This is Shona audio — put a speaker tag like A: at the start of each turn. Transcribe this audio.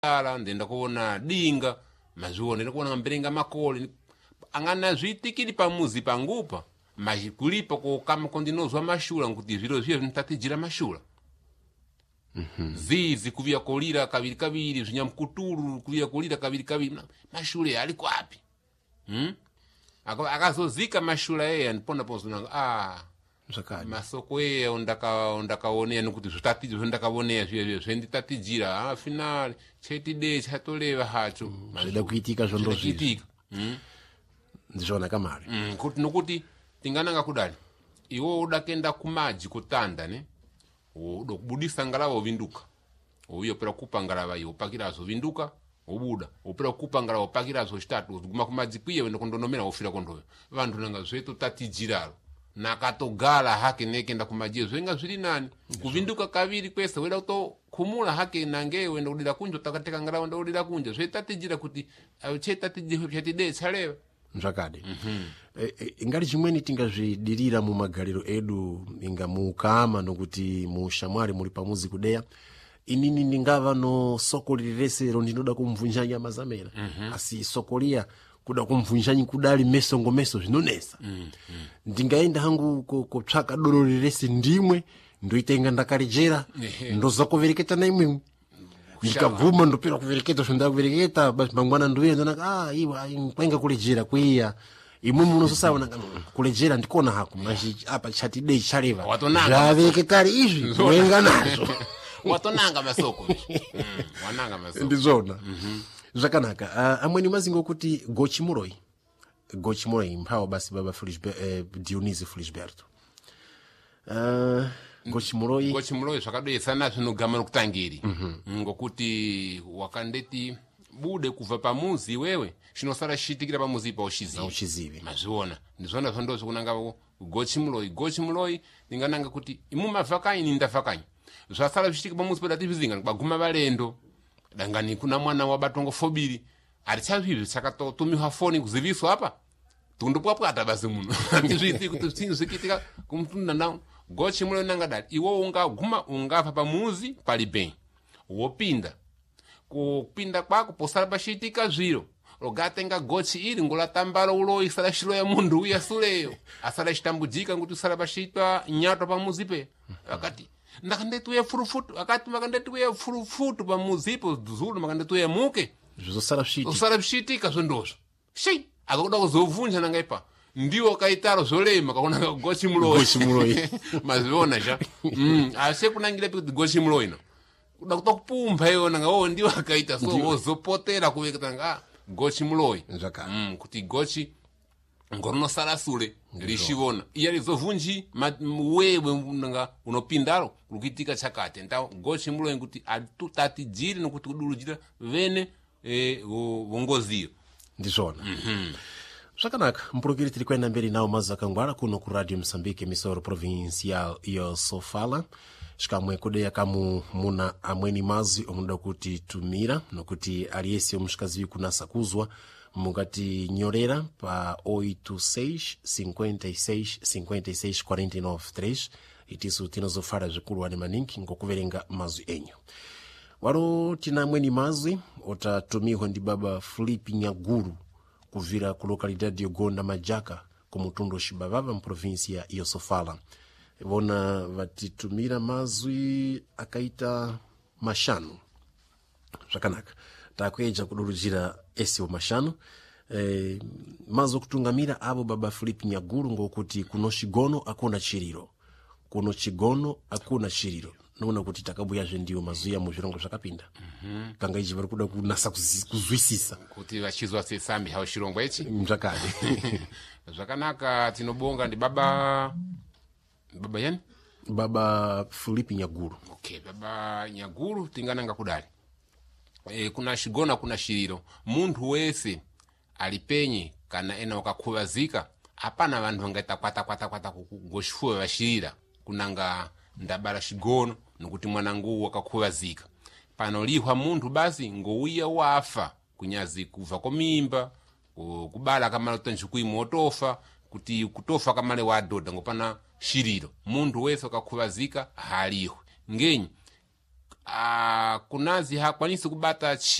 A: ala ndenda kuona dinga mazuwa ndenda kuona mberenga makole angana zvitikiri pamuzi pangupa kulipa kama kondinozwa mashula nkuti zviro zviye zvintatijira mashula zizi kuvia kolira kabiri zvinyamkuturu kuvia kolira kabiri mashule ali kwapi akazozika mashula yeye ndipona pozonanga masoko yeye ondakaonea nikuti zvitatije zvondakaonea zviye zvenditatijira finali chetide chatoleva hacho
B: zvida kuitika zvondozviitika ndizvona kamari
A: kuti nokuti tingananga kudali iwo udakenda kumaji kutanda ne udokubudisa ngalava vinduka uyo pera kupa ngalava iyo pakirazo vinduka ubuda upera kupa ngalava pakirazo chitatu guma kumaji kwiye wenda kondonomera ofira kondoyo vantu nanga zvetu tatijiralo nakatogala hake nekenda kumaji zvenga zviri nani kuvinduka kaviri kwese weda kuto kumula hake nange wenda udira kunjo takateka ngalava wenda udira kunjo zvetatijira kuti chetatijira chetide chaleva
B: zvakade ingati chimweni tingazvidirira mumagaliro edu inga muukama nokuti mushamwari muri pamuzi kudeya inini ndingava no soko liresero ndinoda kumvunja nyama zamera asi sokolia kuda kumvunja kudali meso zvinonesa ndingaenda hangu kotsvaka doro rirese ndimwe ndoitenga ndakarejera ndozakuvereketa naimwe ndikaguma ndopera kuvereketa zvondakuvereketa basi mangwana ndoenda ndonaka iwa kwainga kurejera kwiya imwe munozosaona kurejera ndikona hako mashi apa chatide chaleva zvavereketa izvi wenga nazo
A: watonanga masoko wananga masoko
B: ndizona zvakanaka amweni mazingo kuti gochimuroi mphawa basi baba Dionisio Felisberto gochimuroi
A: zvakadoyesana zvinogama nokutangiri ngokuti wakandeti bude kuva pamuzi wewe chinosara chiitikira pamuzi pa uchizivi mazviona ndizvona zvondozo kunanga gochimuroi ndingananga kuti imumavhakanyi nindavhakanyi zvasara zvichitika pamuzi pedati vizinga baguma valendo dangani kuna mwana wabatongo fobiri arichazvizvi sakatotumiwa foni kuziviswa apa tundopwapwata basi muno andizviti kuti zvinhu zvikiitika kumutunda nawo gochimuroi nangadali iwo ungaguma ungafa pamuzi pali bem wopinda kupinda kwako posara pachiitika zviro rogatenga gochi iri ngolatambala uloyi sala shilo ya mundu uya suleyo asala chitambudzika nguti usala pachiitwa nyato pamuzi pe akati ndakandetuya furufutu akati makandetuya furufutu pamuzipo zulu makandetuya muke
B: zvosara
A: zvichiitika zvondozvo shi akakuda kuzovunja nangaipa ndiwo kaitaro zolema kaona gochimuroi mazviona ja asi kunangira kuti gochimuroi no kuda kutokupumba yona ngawo ndiwo akaita so wozopotera kuveketanga gochimuroi kuti gochi ngoronosara sule rishivona iya rizovunji wewe nanga unopindaro rukitika chakate nda gochimuroi kuti atutatijiri nokuti kudurujira vene vongoziyo
B: ndizvona zvakanaka mpurukiri tiri kuenda mberi nawo mazuva akangwara kuno kuradio Mozambique emisoro provincial iyo Sofala xikamwe kudeya kamu muna amweni mazwi omunoda kuti tumira nokuti aliyese omusvikazivi kunasa kuzwa mungati nyorera pa 86565649 itiso tinozofara zvikuru wane maningi ngokuverenga mazwi enyu waro tina amweni mazwi otatumiwa ndi baba Filipe Nyaguru kuvira ku localidade yogonda majaka kumutundo xibavava mprovinsia iyo Sofala vona vatitumira mazwi akaita mashanu zvakanaka takuedza kudurujira ese mashanu mazwi okutungamira avo baba Filipe Nyaguru ngokuti kuno chigono akuna chiriro noona kuti takabuyazve ndiwo mazuya muzvirongo zvakapinda kanga ichi vari kuda kunasa kuzwisisa
A: kuti vachizwa sesambi hawo chirongo ichi
B: zvakade
A: zvakanaka tinobonga ndi baba yani
B: baba Filipe Nyaguru.
A: Okay, baba Nyaguru tingananga kudali kuna shigona kuna shiriro muntu wese alipenye kana ena wakakuvazika hapana vantu vangaita kwata kugoshuwa vashirira kunanga ndabara shigono nokuti mwanangu wakakuvazika panolihwa muntu basi ngouya wafa kunyazi kuva komimba kubala kamala utanjukui motofa kuti kutofa kamale wadodha ngopana shiriro muntu wese wakakuvazika halihwe ngenyi kunazi hakwanisi kubata